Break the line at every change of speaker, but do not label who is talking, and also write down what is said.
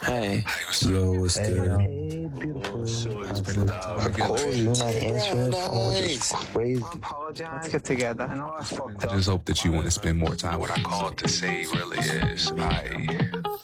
Hey,
Yo, what's good?
Hey, beautiful.
It's been a time
Of
together.
course, you're not answering phones. It's crazy.
Let's get together. I know I
I
fucked up.
just hope that you want to spend more time with. What I called to say really is,